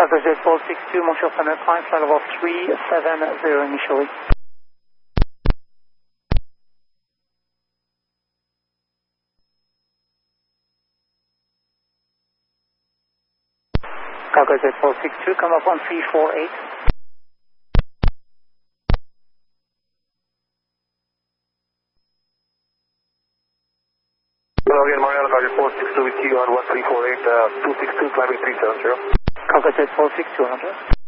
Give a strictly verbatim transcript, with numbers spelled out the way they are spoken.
Cargo Jet four six two, Montreal Center, climb flight level three seven zero initially. Cargo Jet four six two, come up one three four eight. Hello again, Mariana, Cargo four six two with you on one three four eight, uh, two six two, climbing three seven zero. Cargo Jet four six two, one hundred.